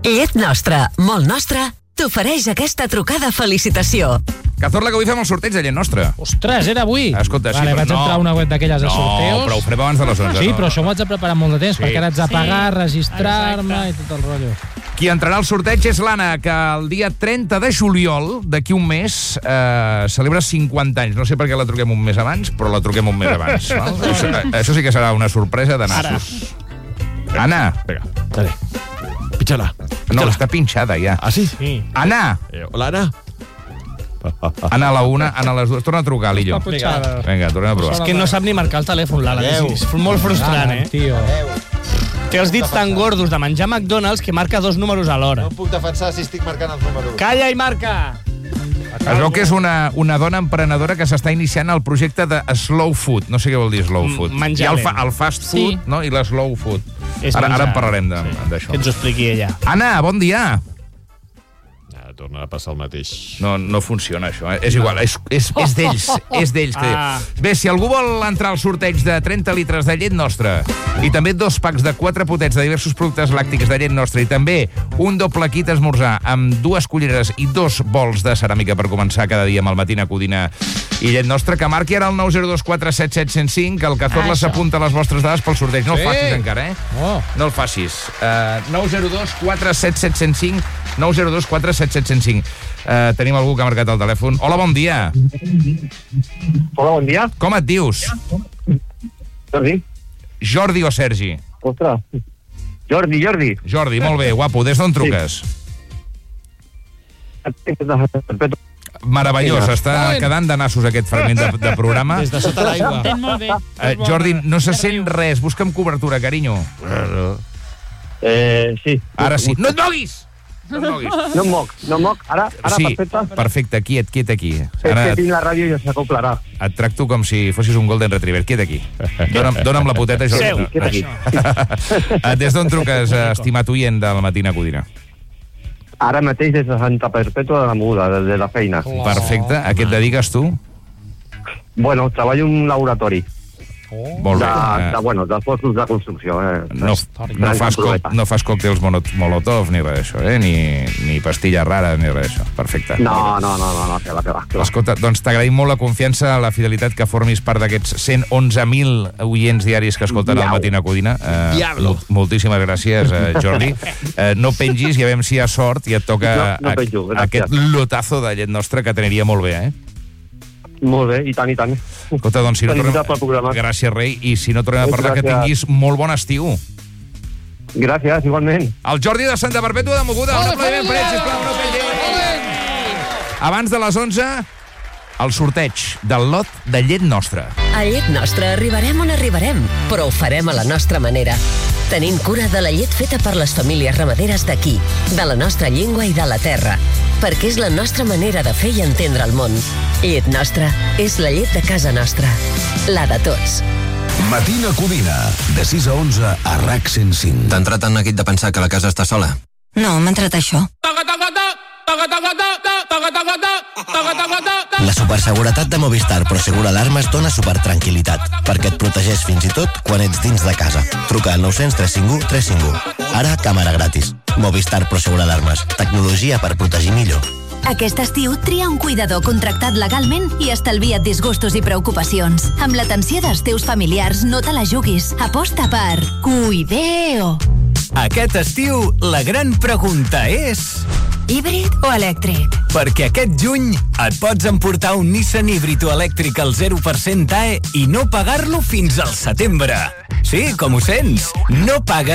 Llet Nostra, molt nostra, t'ofereix aquesta trucada felicitació. Cazorla, que avui fem el sorteig de Llet Nostra. Ostres, era avui? Escolta, sí, vale, però vaig entrar a una web d'aquelles de sorteos. No, però ho farem abans de les 11. Sí, però això m'ho haig de preparar molt de temps, perquè ara haig de pagar, registrar-me i tot el rotllo. Qui entrarà al sorteig és l'Anna, que el dia 30 de juliol, d'aquí un mes, celebra 50 anys. No sé per què la truquem un mes abans, però la truquem un mes abans. Això sí que serà una sorpresa de nassos. Anna. Vinga, dale. Pitxa-la. No, està pinxada ja. Ah, sí? Sí. Anna! Hola, Anna. Anna a la una, Anna a les dues. Torna a trucar, Lillo. Vinga, tornem a provar. És que no sap ni marcar el telèfon, l'Ala. És molt frustrant, Tio. Té els dits tan gordos de menjar McDonald's que marca 2 números alhora. No puc defensar si estic marcant els números. Calla i marca! Es veu que és una dona emprenedora que s'està iniciant el projecte de slow food. No sé què vol dir slow food. Menjar Hi ha el fast food, no? I la slow food. Ara en parlarem d'això. Que ens ho expliqui ella. Anna, bon dia. Torna a passar el mateix. No funciona, això. És igual, és d'ells. És d'ells. Bé, si algú vol entrar al sorteig de 30 litres de Llet Nostra i també 2 packs de 4 potets de diversos productes làctics de Llet Nostra i també un doble kit esmorzar amb 2 culleres i 2 bols de ceràmica per començar cada dia amb el Matina Codina i Llet Nostra, que marqui ara el 902 477 105, que el Cazorla s'apunta les vostres dades pel sorteig. No el facis encara, No el facis. 902 477 105, 902 477 105. Tenim algú que ha marcat el telèfon. Hola, bon dia. Hola, bon dia. Com et dius? Jordi. Jordi o Sergi? Ostres. Jordi. Jordi, molt bé, guapo. Des d'on truques? Meravellós, està quedant de nassos aquest fragment de programa. Des de sota l'aigua. Molt bé. Jordi, no se sent res. Busca'm cobertura, carinyo. Sí. Ara sí. No et moguis! No em moc. Ara Sí, perfecte. perfecte, quiet aquí. És que tinc la ràdio i ja s'acoplarà. Et tracto com si fossis un golden retriever. Quiet aquí. Dóna'm la poteta, Jordi. Seu. Quiet aquí. Des d'on truques, estimat oient del Matina Codina? Ara mateix des de Santa Perpètua de la Moguda, des de la feina. Perfecte. A què et dediques tu? Bueno, treballo en un laboratori. Molt bé. De fossos de construcció. No fas còctels molotov ni res d'això, ni pastilles rares ni res d'això. Perfecte. No, que va. Escolta, doncs t'agraïm molt la confiança, la fidelitat que formis part d'aquests 111.000 oients diaris que escolten el Matina Codina. Moltíssimes gràcies, Jordi. No pengis i a veure si hi ha sort i et toca aquest lotazo de Llet Nostra, que t'aniria molt bé, Molt bé, i tant. Escolta, doncs, si no tornem... Gràcies, rei, i si no tornem a parlar, que tinguis molt bon estiu. Gràcies, igualment. El Jordi de Santa Perpètua de Moguda. Un aplaudiment per ell, sisplau, no pengis. Abans de les 11, el sorteig del lot de Llet Nostra. A Llet Nostra arribarem on arribarem, però ho farem a la nostra manera. Tenint cura de la llet feta per les famílies ramaderes d'aquí, de la nostra llengua i de la terra, perquè és la nostra manera de fer i entendre el món. Llet Nostra és la llet de casa nostra, la de tots. Matina Codina, de 6 a 11 a RAC 105. T'ha entrat en neguit de pensar que la casa està sola? No, m'ha entrat això. La superseguretat de Movistar Prosegur Alarmes dona supertranquil·litat, perquè et protegeix fins i tot quan ets dins de casa. Truca al 900 351 351. Ara, càmera gratis. Movistar Prosegur Alarmes. Tecnologia per protegir millor. Aquest estiu tria un cuidador contractat legalment i estalvia't disgustos i preocupacions. Amb l'atenció dels teus familiars no te la juguis. Aposta per Cuideo. Aquest estiu, la gran pregunta és... Híbrid o elèctric? Perquè aquest juny et pots emportar un Nissan híbrid o elèctric al 0% AE i no pagar-lo fins al setembre. Sí, com ho sents? No pagues